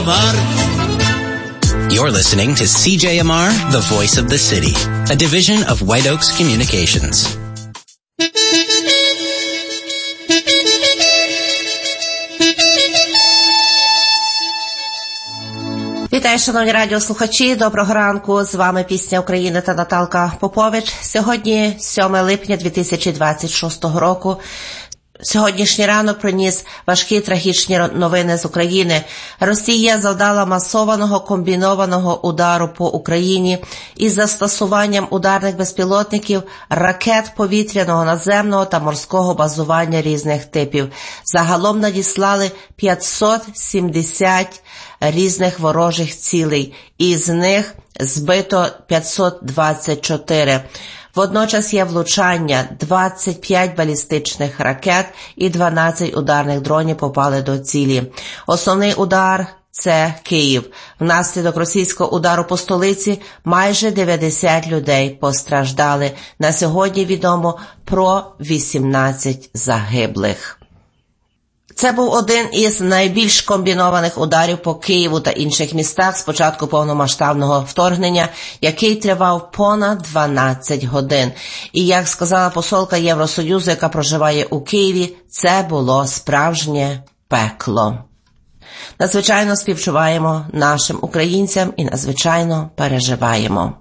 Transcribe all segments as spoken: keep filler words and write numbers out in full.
You're listening to C J M R, the voice of the city, a division of White Oaks Communications. Вітаю, шановні радіослухачі, доброго ранку, з вами Пісня України та Наталка Попович. Сьогодні сьоме липня дві тисячі двадцять шостого року. Сьогоднішній ранок приніс важкі трагічні новини з України. Росія завдала масованого комбінованого удару по Україні із застосуванням ударних безпілотників, ракет повітряного, наземного та морського базування різних типів. Загалом надіслали п'ятсот сімдесят різних ворожих цілей, із них збито п'ятсот двадцять чотири. Водночас є влучання, двадцять п'ять балістичних ракет і дванадцять ударних дронів попали до цілі. Основний удар – це Київ. Внаслідок російського удару по столиці майже дев'ятдесят людей постраждали. На сьогодні відомо про вісімнадцять загиблих. Це був один із найбільш комбінованих ударів по Києву та інших містах з початку повномасштабного вторгнення, який тривав понад дванадцять годин. І, як сказала посолка Євросоюзу, яка проживає у Києві, це було справжнє пекло. Надзвичайно співчуваємо нашим українцям і надзвичайно переживаємо.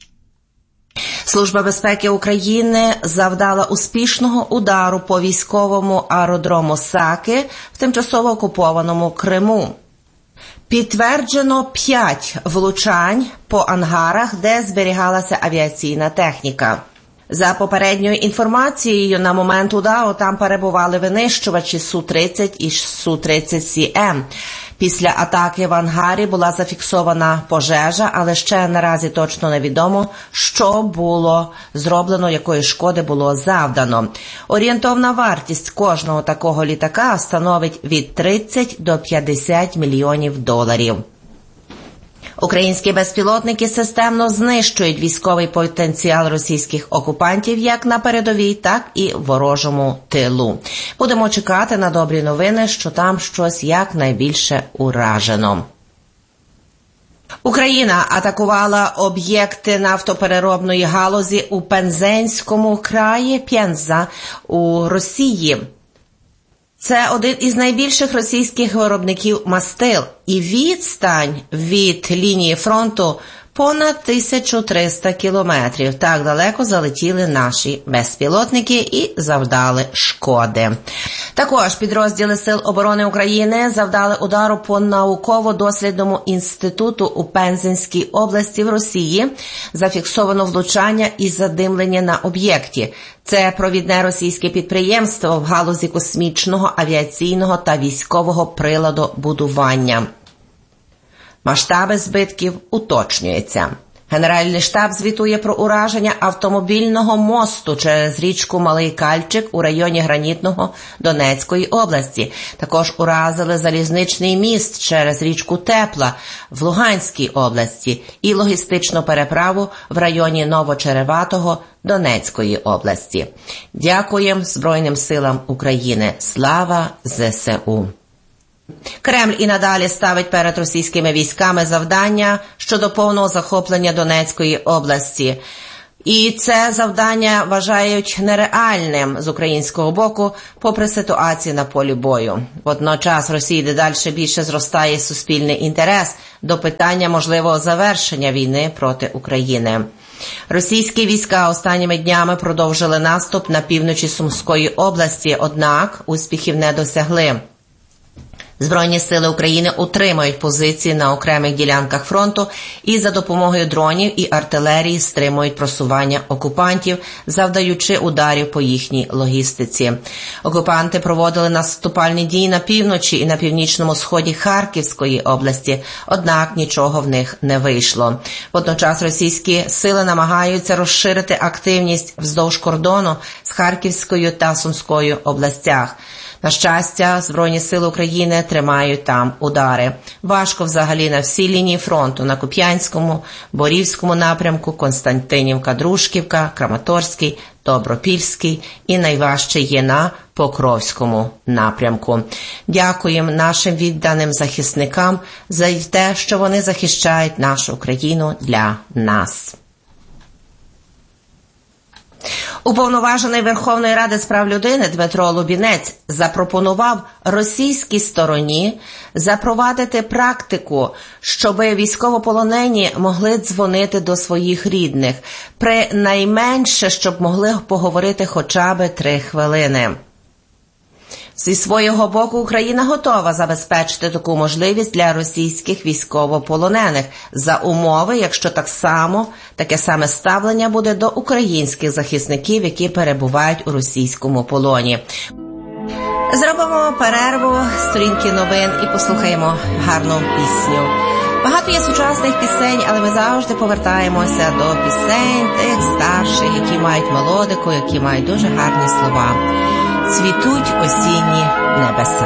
Служба безпеки України завдала успішного удару по військовому аеродрому Саки в тимчасово окупованому Криму. Підтверджено п'ять влучань по ангарах, де зберігалася авіаційна техніка. За попередньою інформацією, на момент удару там перебували винищувачі Су тридцять і Су тридцять Сі Ем. Після атаки в ангарі була зафіксована пожежа, але ще наразі точно невідомо, що було зроблено, якої шкоди було завдано. Орієнтовна вартість кожного такого літака становить від тридцять до п'ятдесят мільйонів доларів. Українські безпілотники системно знищують військовий потенціал російських окупантів як на передовій, так і в ворожому тилу. Будемо чекати на добрі новини, що там щось якнайбільше уражено. Україна атакувала об'єкти нафтопереробної галузі у Пензенському краї Пенза у Росії. Це один із найбільших російських виробників мастил, і відстань від лінії фронту понад тисячу триста кілометрів. Так далеко залетіли наші безпілотники і завдали шкоди. Також підрозділи Сил оборони України завдали удару по науково-дослідному інституту у Пензенській області в Росії. Зафіксовано влучання і задимлення на об'єкті. Це провідне російське підприємство в галузі космічного, авіаційного та військового приладобудування. Масштаби збитків уточнюються. Генеральний штаб звітує про ураження автомобільного мосту через річку Малий Кальчик у районі Гранітного Донецької області. Також уразили залізничний міст через річку Тепла в Луганській області і логістичну переправу в районі Новочереватого Донецької області. Дякуємо Збройним силам України. Слава Зе Се У! Кремль і надалі ставить перед російськими військами завдання щодо повного захоплення Донецької області. І це завдання вважають нереальним з українського боку, попри ситуацію на полі бою. Водночас Росії дедалі більше зростає суспільний інтерес до питання можливого завершення війни проти України. Російські війська останніми днями продовжили наступ на півночі Сумської області, однак успіхів не досягли. Збройні сили України утримують позиції на окремих ділянках фронту і за допомогою дронів і артилерії стримують просування окупантів, завдаючи ударів по їхній логістиці. Окупанти проводили наступальні дії на півночі і на північному сході Харківської області, однак нічого в них не вийшло. Водночас російські сили намагаються розширити активність вздовж кордону з Харківською та Сумською областях. На щастя, Збройні сили України тримають там удари. Важко взагалі на всій лінії фронту, на Куп'янському, Борівському напрямку, Константинівка, Дружківка, Краматорський, Добропільський і найважче є на Покровському напрямку. Дякуємо нашим відданим захисникам за те, що вони захищають нашу Україну для нас. Уповноважений Верховної Ради з прав людини Дмитро Лубінець запропонував російській стороні запровадити практику, щоб військовополонені могли дзвонити до своїх рідних, при найменше, щоб могли поговорити хоча б три хвилини. Зі свого боку, Україна готова забезпечити таку можливість для російських військовополонених за умови, якщо так само, таке саме ставлення буде до українських захисників, які перебувають у російському полоні. Зробимо перерву, сторінки новин і послухаємо гарну пісню. Багато є сучасних пісень, але ми завжди повертаємося до пісень тих старших, які мають мелодику, які мають дуже гарні слова. Цвітуть осінні небеса.